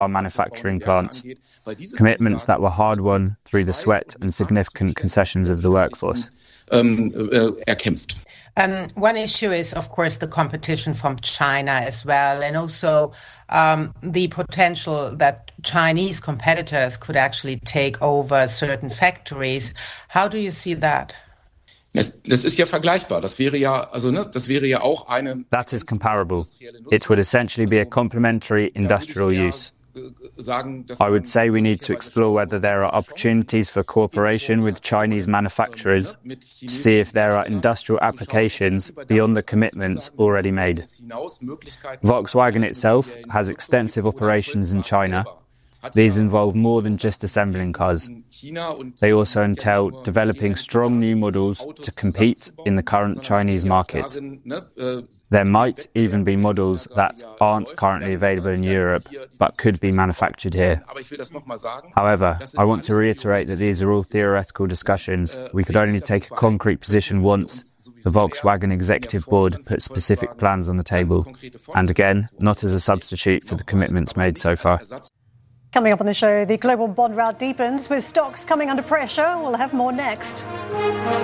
our manufacturing plants, commitments that were hard-won through the sweat and significant concessions of the workforce. Erkämpft. One issue is, of course, the competition from China as well, and also the potential that Chinese competitors could actually take over certain factories. How do you see that? Das ist ja vergleichbar. Das wäre ja auch eine. That is comparable. It would essentially be a complementary industrial use. I would say we need to explore whether there are opportunities for cooperation with Chinese manufacturers to see if there are industrial applications beyond the commitments already made. Volkswagen itself has extensive operations in China. These involve more than just assembling cars. They also entail developing strong new models to compete in the current Chinese market. There might even be models that aren't currently available in Europe, but could be manufactured here. However, I want to reiterate that these are all theoretical discussions. We could only take a concrete position once the Volkswagen Executive Board put specific plans on the table. And again, not as a substitute for the commitments made so far. Coming up on the show, the global bond rout deepens with stocks coming under pressure. We'll have more next.